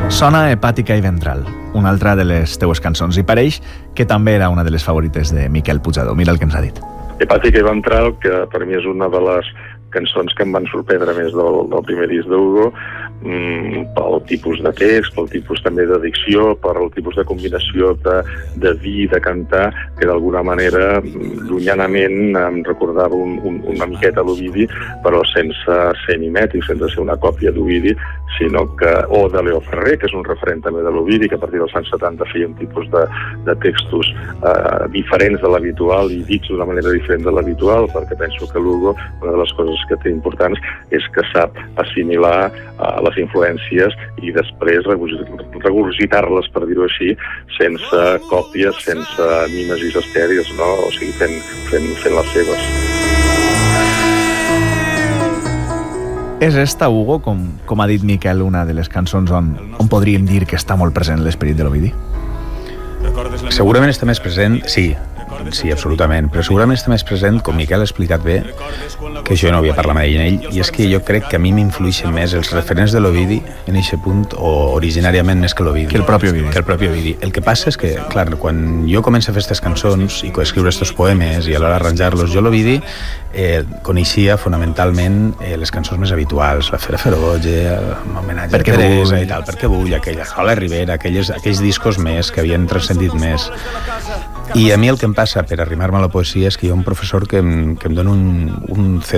Sona Hepàtica i Ventral, una altra de les teues cançons, i pareix que també era una de les favorites de Miquel Puigdedó. Mira el que ens ha dit. Hepàtica i Ventral, que per mi és una de les cançons que em van sorprendre més del primer disc d'Hugo, pel tipus de text, pel tipus també de dicció, pel tipus de combinació de dir i de cantar, que d'alguna manera llunyanament em recordava una miqueta d'Ovidi, però sense ser mimètic, sense ser una còpia d'Ovidi, sinó que, o de Leo Ferrer, que és un referent també de l'Ovidi, que a partir dels anys 70 feia un tipus de textos diferents de l'habitual i dits d'una manera diferent de l'habitual, perquè penso que l'Hugo, una de les coses que té importants és que sap assimilar les influències i després regurgitar-les, per dir-ho així, sense còpies, sense mimesis estèries, no? O sigui, fent les seves. És esta, Hugo, com ha dit Miquel, una de les cançons on podríem dir que està molt present l'esperit de l'Ovidi? Segurament està més present, sí, absolutament, però segurament està més present, com Miquel ha explicat bé, que jo no havia parlat mai amb ell, i és que jo crec que a mi m'influeixen més els referents de l'Ovidi en aquest punt, o originàriament més que l'Ovidi. Que el propi Ovidi. El que passa és que, clar, quan jo començo a fer aquestes cançons i escriure aquests poemes i alhora arranjar-los, jo l'Ovidi coneixia fonamentalment les cançons més habituals, la Fera Feroge, l'homenatge a Teresa i tal, Perquè vull, aquella Hola Rivera, aquells discos més que havien transcendit més. I a mi el que em passa per arrimar-me a la poesia és que hi ha un professor que em dona un CD